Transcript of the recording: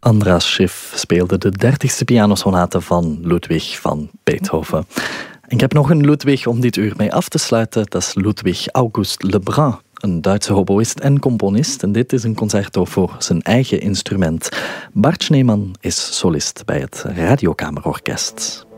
Andras Schiff speelde de 30e pianosonate van Ludwig van Beethoven. Ik heb nog een Ludwig om dit uur mee af te sluiten. Dat is Ludwig August Lebrun, een Duitse hoboïst en componist. En dit is een concerto voor zijn eigen instrument. Bart Schneeman is solist bij het Radiokamerorkest.